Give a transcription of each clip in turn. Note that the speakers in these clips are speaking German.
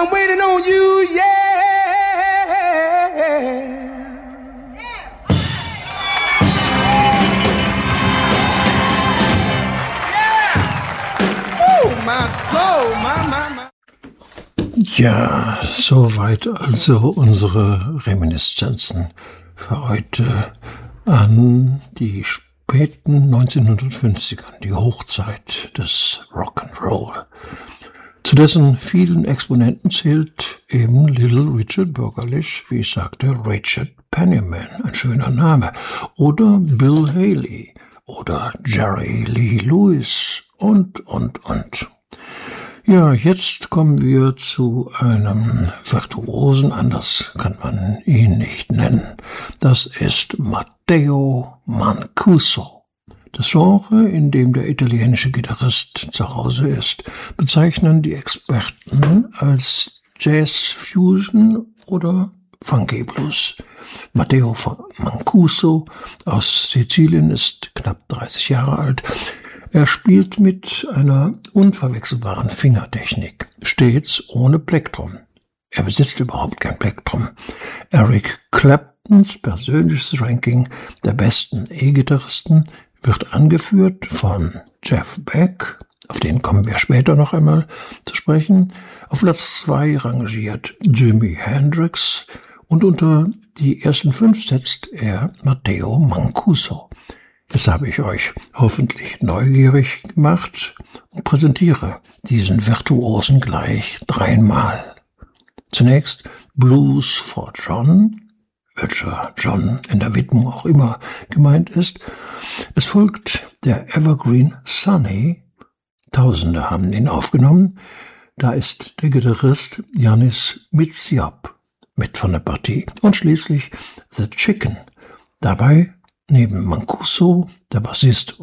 I'm waiting on you, yeah. Oh, my soul, my. Ja, soweit also unsere Reminiszenzen für heute an die späten 1950ern, die Hochzeit des Rock'n'Roll. Zu dessen vielen Exponenten zählt eben Little Richard bürgerlich, wie ich sagte, Richard Penniman, ein schöner Name, oder Bill Haley oder Jerry Lee Lewis und. Ja, jetzt kommen wir zu einem Virtuosen, anders kann man ihn nicht nennen. Das ist Matteo Mancuso. Das Genre, in dem der italienische Gitarrist zu Hause ist, bezeichnen die Experten als Jazz-Fusion oder Funky Blues. Matteo Mancuso aus Sizilien ist knapp 30 Jahre alt. Er spielt mit einer unverwechselbaren Fingertechnik, stets ohne Plektrum. Er besitzt überhaupt kein Plektrum. Eric Claptons persönliches Ranking der besten E-Gitarristen wird angeführt von Jeff Beck, auf den kommen wir später noch einmal zu sprechen. Auf Platz 2 rangiert Jimi Hendrix und unter die ersten 5 setzt er Matteo Mancuso. Jetzt habe ich euch hoffentlich neugierig gemacht und präsentiere diesen Virtuosen gleich 3-mal. Zunächst Blues for John, welcher John in der Widmung auch immer gemeint ist. Es folgt der Evergreen Sonny. Tausende haben ihn aufgenommen. Da ist der Gitarrist Yannis Mitsiap mit von der Partie. Und schließlich The Chicken. Dabei neben Mancuso der Bassist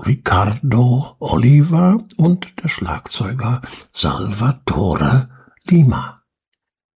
Ricardo Oliva und der Schlagzeuger Salvatore Lima.